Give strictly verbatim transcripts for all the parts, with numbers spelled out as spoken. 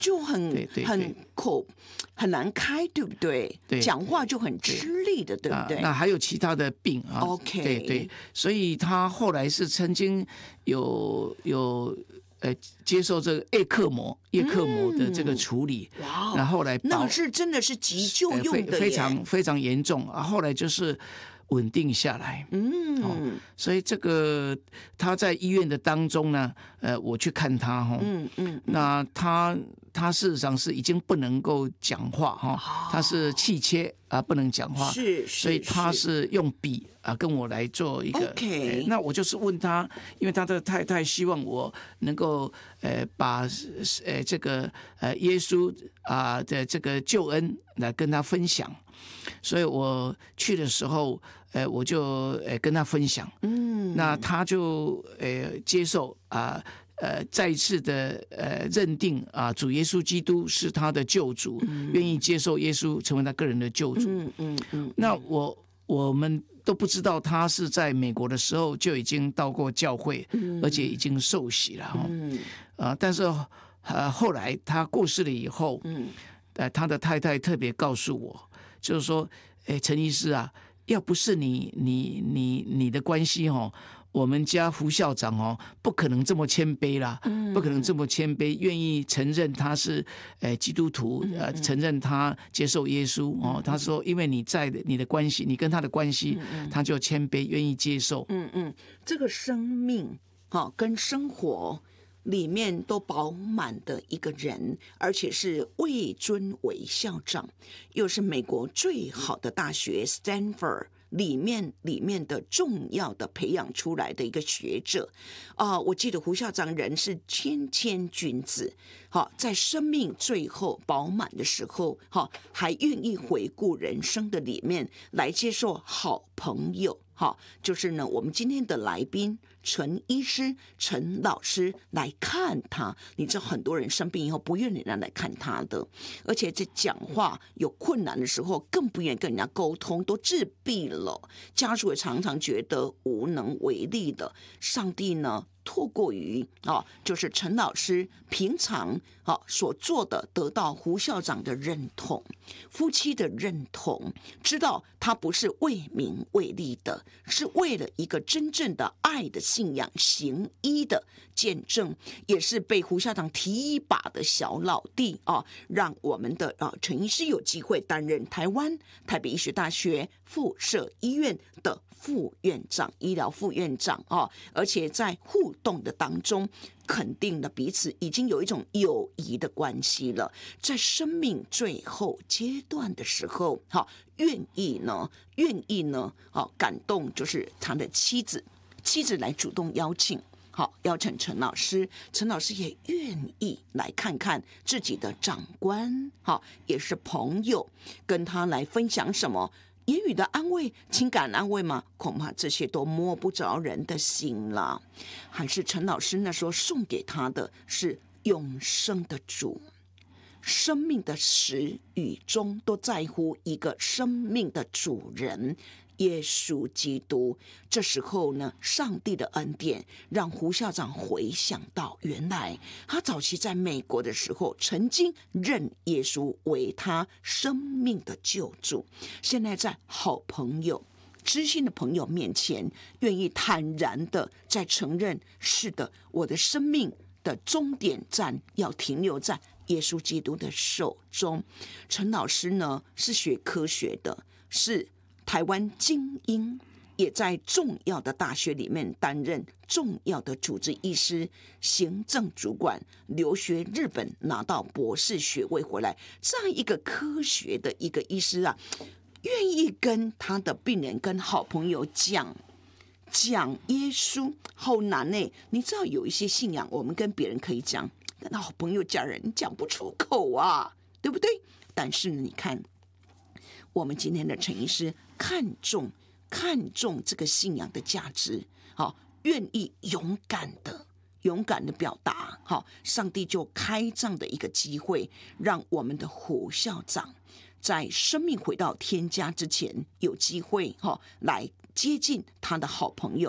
就很对对对很口很难开，对不对？ 对， 讲话就很吃力的，对不对？ 啊、那还有其他的病啊 OK 对对，所以他后来是曾经有有呃接受这个叶克膜叶克膜的这个处理， 嗯、哇， 然后后来那是真的是急救用的耶， 呃、非, 非常非常严重啊，后来就是稳定下来， 嗯、 哦，所以这个他在医院的当中呢，呃，我去看他哈、哦， 嗯嗯， 那他他事实上是已经不能够讲话哈、哦，他是气切啊，不能讲话， 是是， 所以他是用笔啊跟我来做一个 OK，、 呃、那我就是问他，因为他的太太希望我能够呃把呃这个呃耶稣啊的这个救恩来跟他分享。所以我去的时候，呃，我就呃跟他分享，嗯，那他就呃接受啊，呃再一次的呃认定啊，主耶稣基督是他的救主，嗯、愿意接受耶稣成为他个人的救主，嗯嗯嗯。那我我们都不知道他是在美国的时候就已经到过教会，嗯、而且已经受洗了哈，嗯啊，但是呃后来他过世了以后，嗯，呃他的太太特别告诉我。就是说，哎，陈医师啊，要不是你你你你的关系哦，我们家胡校长哦，不可能这么谦卑啦，嗯、不可能这么谦卑，愿意承认他是呃基督徒，呃，承认他接受耶稣哦。他说，因为你在你的关系，你跟他的关系，嗯、他就谦卑，愿意接受。 嗯嗯，这个生命哈、哦、跟生活。里面都饱满的一个人，而且是位尊为校长，又是美国最好的大学 Stanford 里面里面的重要的培养出来的一个学者啊、呃！我记得胡校长人是谦谦君子，好，在生命最后饱满的时候，好，还愿意回顾人生的里面来接受好朋友。好，就是呢，我们今天的来宾陈医师、陈老师来看他。你知道，很多人生病以后不愿意人家来看他的，而且在讲话有困难的时候，更不愿意跟人家沟通，都自闭了。家属也常常觉得无能为力的。上帝呢？透过于啊，就是陈老师平常啊所做的，得到胡校长的认同，夫妻的认同，知道他不是为名为利的，是为了一个真正的爱的信仰行医的见证，也是被胡校长提一把的小老弟啊，让我们的啊陈医师有机会担任台湾台北医学大学附设医院的副院长、医疗副院长啊，而且在互动的当中，肯定了彼此已经有一种友谊的关系了。在生命最后阶段的时候，好，愿意呢，愿意呢，好感动，就是他的妻子，妻子来主动邀请。好，邀请陈老师，陈老师也愿意来看看自己的长官，好，也是朋友，跟他来分享什么。言语的安慰，情感安慰吗？恐怕这些都摸不着人的心了。还是陈老师那时候送给他的是永生的主，生命的始与终都在乎一个生命的主人耶稣基督。这时候呢，上帝的恩典让胡校长回想到，原来他早期在美国的时候，曾经认耶稣为他生命的救主，现在在好朋友、知心的朋友面前，愿意坦然的在承认，是的，我的生命的终点站要停留在耶稣基督的手中。陈老师呢，是学科学的，是台湾精英，也在重要的大学里面担任重要的主治医师、行政主管，留学日本拿到博士学位回来，这样一个科学的一个医师啊，愿意跟他的病人、跟好朋友讲讲耶稣，好难呢。你知道有一些信仰，我们跟别人可以讲，跟好朋友、家人讲不出口啊，对不对？但是你看，我们今天的陈医师看重看重这个信仰的价值，好，愿意勇敢的勇敢的表达，好，上帝就开这样的一个机会，让我们的胡校长在生命回到天家之前，有机会哈来接近他的好朋友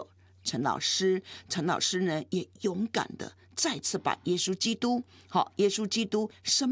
陈老师，陈老师呢也勇敢的再次把耶稣基督，好，耶稣基督生